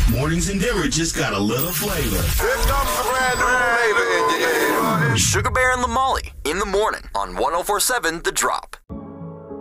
Mornings in Denver just got a little flavor. Here comes a brand new flavor in your ear. Sugar Bear and Lamali in the morning on 104.7 The Drop.